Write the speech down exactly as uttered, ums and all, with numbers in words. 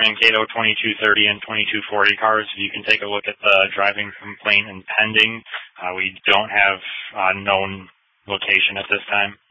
Mankato twenty-two thirty and twenty-two forty cars. You can take a look at the driving complaint and pending. Uh, we don't have a known location at this time.